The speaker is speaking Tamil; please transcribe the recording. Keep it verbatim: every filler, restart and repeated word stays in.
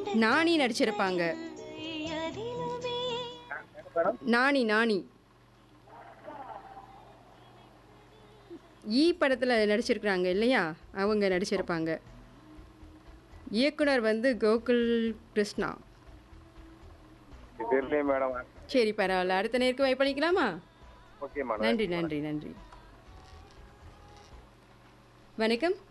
நானி நடிச்சிருப்பாங்க. மேடம் நானி நானி ஈ படத்துல நடிச்சிருக்கிறாங்க இல்லையா? அவங்க நடிச்சிருப்பாங்க. இயக்குனர் வந்து கோகுல் கிருஷ்ணா. தெரியலையே மேடம். சரி பரவாயில்ல. அடுத்த நேருக்கு வாய்ப்பு அளிக்கலாமா? Okay madam. நன்றி நன்றி நன்றி. வணக்கம்.